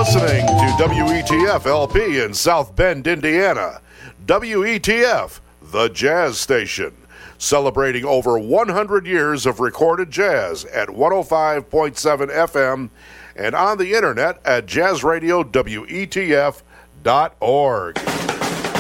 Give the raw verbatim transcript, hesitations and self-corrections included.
listening to W E T F L P in South Bend, Indiana. W E T F, the jazz station, celebrating over one hundred years of recorded jazz at one oh five point seven F M and on the internet at jazz radio W E T F dot org.